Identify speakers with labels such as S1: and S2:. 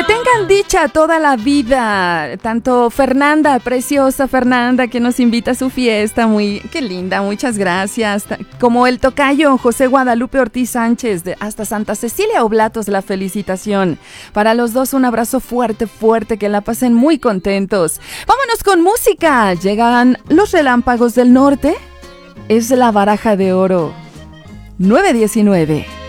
S1: Que tengan dicha toda la vida. Tanto Fernanda, preciosa Fernanda, que nos invita a su fiesta. Qué linda, muchas gracias. Como el tocayo José Guadalupe Ortiz Sánchez, hasta Santa Cecilia Oblatos, la felicitación. Para los dos un abrazo fuerte, fuerte, que la pasen muy contentos. Vámonos con música. Llegan los Relámpagos del Norte. Es la Baraja de Oro. 919.